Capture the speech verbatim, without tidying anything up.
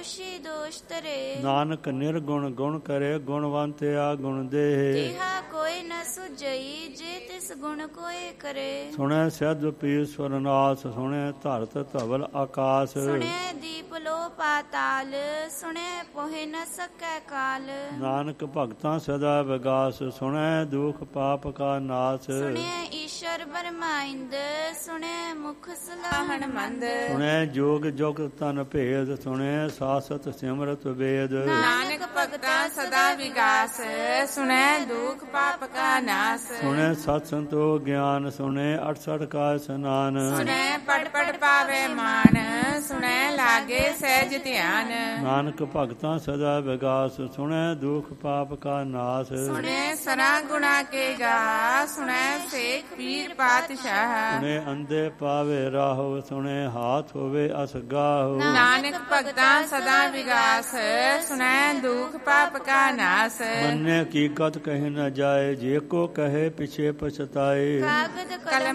ਦੋਸ਼ ਤਰੇ। ਨਾਨਕ ਨਿਰਗੁਣ ਗੁਣ ਕਰੇ, ਗੁਣਵੰਤਿਆ ਗੁਣ ਦੇਹ। ਤਿਹਾ ਕੋਈ ਨ ਸੁਝਈ, ਜੇ ਤਿਸ ਗੁਣ ਕੋਇ ਕਰੇ। ਸੁਣੈ ਸਿਧ ਪੀਸਵਰ ਨਾਸ, ਸੁਣੈ ਧਰਤ ਧਵਲ ਆਕਾਸ। ਸੁਣੈ ਦੀਪ ਲੋ ਪਾਤਾਲ, ਸੁਣੈ ਪੋਹਿ ਨ ਸਕੈ ਕਾਲ। ਨਾਨਕ ਭਗਤਾਂ ਸਦਾ ਵਿਗਾਸ, ਸੁਣੈ ਦੁਖ ਪਾਪ ਕਾ ਨਾਸ। ਸੁਣੈ ਈਸ਼ਰ ਬਰਮਾਇੰਦ, ਸੁਣੈ ਮੁਖ ਸਲਾਹਣ ਮੰਦ। ਸੁਣੈ ਜੋਗ ਜੁਗ ਤਨ ਭੇਦ, ਸੁਣੈ ਸਾਸਤ ਸਿਮਰਤ ਵੇਦ। ਨਾਨਕ ਭਗਤਾਂ ਸਦਾ ਵਿਗਾਸ, ਸੁਣੈ ਦੁਖ ਪਾਪ ਕਾ ਨਾਸ। ਸੁਣੈ ਸਤ ਸੰਤੋ ਗਿਆਨ, ਸੁਣੈ ਅਠਸਠ ਕਾ ਸਨਾਨ। ਸੁਣੈ ਪੜ ਪੜ ਪਾਵੇ ਮਾਨ, ਸੁਣੈ ਲਾਗੇ ਸਹਿਜ ਧਿਆਨ। ਨਾਨਕ ਭਗਤਾਂ ਸਦਾ ਵਿਗਾਸ, ਸੁਣੈ ਦੁਖ ਪਾਪ ਕਾ ਨਾਸ। ਸੁਣੈ ਸਰਾ ਗੁਣਾ ਕੇ ਗਾ, ਸੁਣੈ ਸੇਖ ਪੀਰ ਪਾਤਸ਼ਾਹ। ਸੁਣੈ ਅੰਧੇ ਪਾਵੇ ਰਾਹੋ, ਸੁਣੈ ਹਾਥ ਹੋਵੇ ਅਸਗਾਹੋ। ਨਾਨਕ ਭਗਤਾਂ ਸਦਾ ਵਿਗਾਸ, ਸੁਣੈ ਦੁਖ ਪਾਪ ਕਾ ਨਾਸ। ਮੰਨੇ ਹਕੀਕਤ ਕਹੀ ਨ ਜਾਏ, ਜੇ ਕੋ ਕਹੇ ਪਿਛੇ ਪਛਤਾਏ। ਕਾਗਦ ਕਲਮ